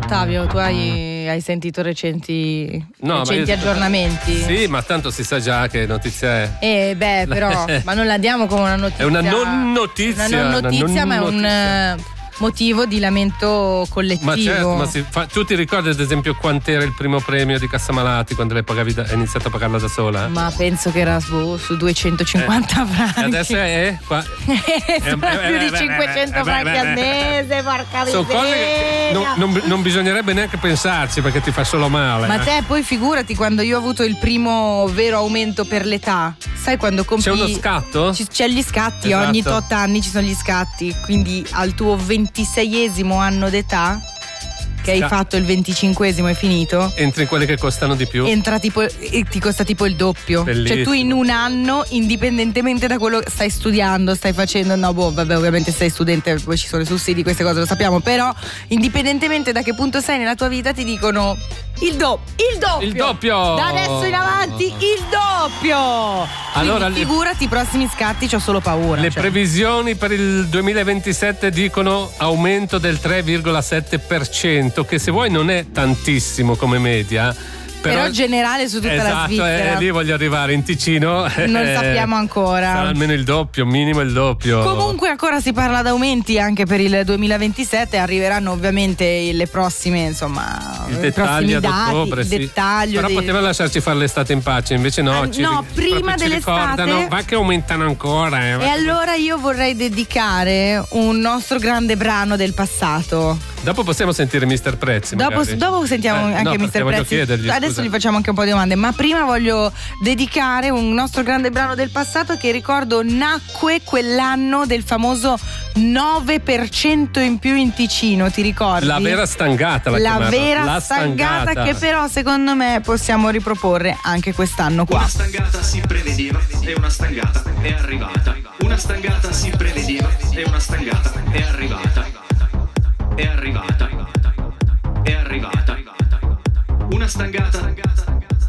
Ottavio, tu hai sentito recenti aggiornamenti? Sì, ma tanto si sa già che notizia è. Però, ma non la diamo come una notizia. È una non notizia. Una non notizia, ma è un motivo di lamento collettivo. Ma certo, tu ti ricordi ad esempio quant'era il primo premio di Cassa Malati quando lei hai iniziato a pagarlo da sola? Ma penso che era su 250 franchi. Adesso è qua. Più di 500 franchi al mese, porca miseria. Sono cose che non bisognerebbe neanche pensarci perché ti fa solo male. Ma te poi figurati quando io ho avuto il primo vero aumento per l'età. Sai quando compri. C'è uno scatto? C'è gli scatti, esatto. Ogni tot anni ci sono gli scatti. Quindi al tuo 26esimo anno d'età, che hai fatto il 25esimo e finito, entri in quelli che costano di più. Ti costa tipo il doppio. Bellissimo. Cioè tu in un anno, indipendentemente da quello che stai studiando, stai facendo, ovviamente sei studente, poi ci sono i sussidi, queste cose lo sappiamo, però indipendentemente da che punto sei nella tua vita ti dicono il doppio. Da adesso in avanti il doppio. Allora, figurati i prossimi scatti, c'ho solo paura. Le previsioni per il 2027 dicono aumento del 3,7%, che se vuoi non è tantissimo come media. Però generale su tutta la Svizzera. Esatto, lì voglio arrivare. In Ticino non sappiamo ancora. Sarà almeno il doppio, minimo il doppio. Comunque ancora si parla d'aumenti anche per il 2027. Arriveranno ovviamente le prossime, insomma, i dettagli ad ottobre, il dettaglio. Però potevano lasciarci fare l'estate in pace, invece no. Prima dell'estate. Va che aumentano ancora. E allora io vorrei dedicare un nostro grande brano del passato. Dopo possiamo sentire Mr. Prezzi. Dopo sentiamo anche Mr. Prezzi. Adesso gli facciamo anche un po' di domande, ma prima voglio dedicare un nostro grande brano del passato che ricordo nacque quell'anno del famoso 9% in più in Ticino, ti ricordi? La vera stangata, la vera stangata che però secondo me possiamo riproporre anche quest'anno qua. Una stangata si prevedeva e una stangata è arrivata. Una stangata si prevedeva e una stangata è arrivata. È arrivata. Una stangata